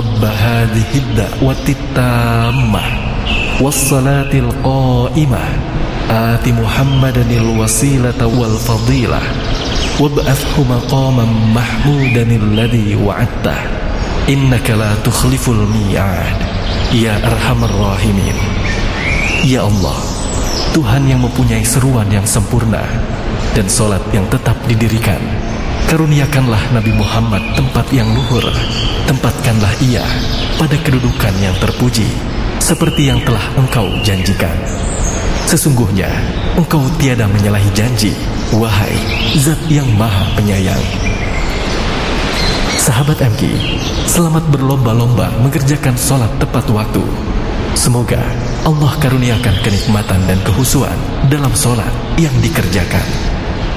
rabb hadhihi ad-da'wati tammah was-salatil qa'imah ati Muhammadanil wasilata wal fadilah wab'athhu maqaman mahmudanil ladzi wa'adtah innaka la tukhliful mi'ad ya arhamar rahimin. Ya Allah, Tuhan yang mempunyai seruan yang sempurna dan solat yang tetap didirikan, karuniakanlah Nabi Muhammad tempat yang luhur. Tempatkanlah ia pada kedudukan yang terpuji, seperti yang telah Engkau janjikan. Sesungguhnya Engkau tiada menyalahi janji, wahai Zat yang Maha Penyayang. Sahabat MG, selamat berlomba-lomba mengerjakan sholat tepat waktu. Semoga Allah karuniakan kenikmatan dan kehusuan dalam sholat yang dikerjakan.